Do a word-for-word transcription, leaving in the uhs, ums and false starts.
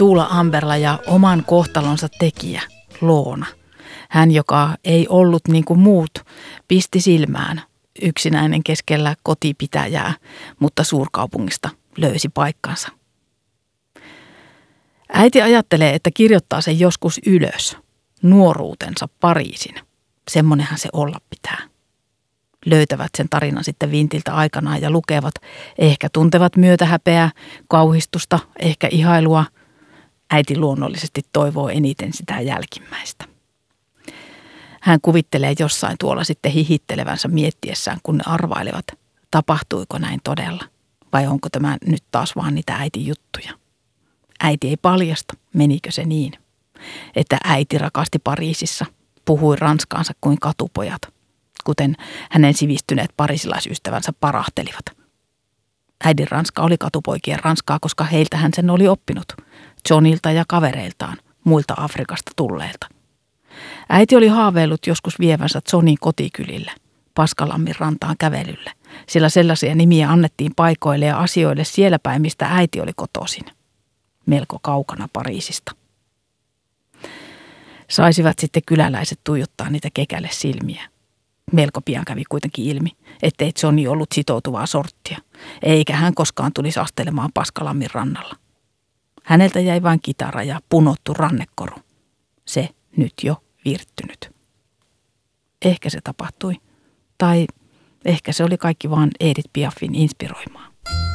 Tuula Amberla ja oman kohtalonsa tekijä, Loona. Hän, joka ei ollut niin kuin muut, pisti silmään yksinäinen keskellä kotipitäjää, mutta suurkaupungista löysi paikkansa. Äiti ajattelee, että kirjoittaa sen joskus ylös, nuoruutensa Pariisin. Semmonenhan se olla pitää. Löytävät sen tarinan sitten vintiltä aikanaan ja lukevat. Ehkä tuntevat myötähäpeää, kauhistusta, ehkä ihailua. Äiti luonnollisesti toivoo eniten sitä jälkimmäistä. Hän kuvittelee jossain tuolla sitten hihittelevänsä miettiessään, kun ne arvailevat, tapahtuiko näin todella vai onko tämä nyt taas vaan niitä äitin juttuja. Äiti ei paljasta, menikö se niin, että äiti rakasti Pariisissa, puhui ranskaansa kuin katupojat, kuten hänen sivistyneet parisilaisystävänsä parahtelivat. Äidin ranska oli katupoikien ranskaa, koska heiltä hän sen oli oppinut, Johnilta ja kavereiltaan, muilta Afrikasta tulleilta. Äiti oli haaveillut joskus vievänsä Johnin kotikylille, Paskalammin rantaan kävelylle, sillä sellaisia nimiä annettiin paikoille ja asioille siellä päin, mistä äiti oli kotoisin. Melko kaukana Pariisista. Saisivat sitten kyläläiset tuijottaa niitä kekälle silmiä. Melko pian kävi kuitenkin ilmi, ettei Johnny ollut sitoutuvaa sorttia, eikä hän koskaan tulisi astelemaan Paskalammin rannalla. Häneltä jäi vain kitara ja punottu rannekoru. Se nyt jo virttynyt. Ehkä se tapahtui, tai ehkä se oli kaikki vaan Edith Piafin inspiroimaa.